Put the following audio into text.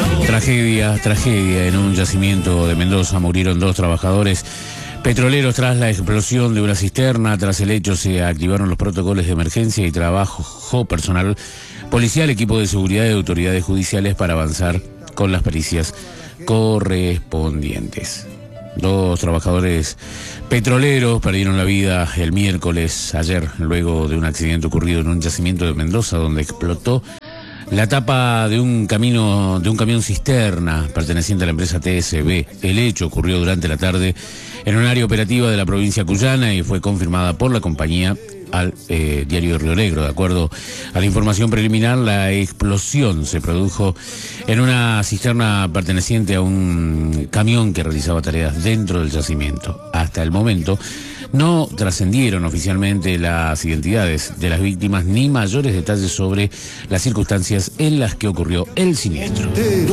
Tragedia en un yacimiento de Mendoza. Murieron 2 trabajadores petroleros tras la explosión de una cisterna. Tras el hecho se activaron los protocolos de emergencia y trabajó personal policial, equipo de seguridad y autoridades judiciales para avanzar con las pericias correspondientes. 2 trabajadores petroleros perdieron la vida el miércoles, ayer, luego de un accidente ocurrido en un yacimiento de Mendoza donde explotó la tapa de un camión cisterna perteneciente a la empresa TSB. El hecho ocurrió durante la tarde en un área operativa de la provincia cuyana y fue confirmada por la compañía al diario de Río Negro. De acuerdo a la información preliminar, la explosión se produjo en una cisterna perteneciente a un camión que realizaba tareas dentro del yacimiento. Hasta el momento no trascendieron oficialmente las identidades de las víctimas ni mayores detalles sobre las circunstancias en las que ocurrió el siniestro.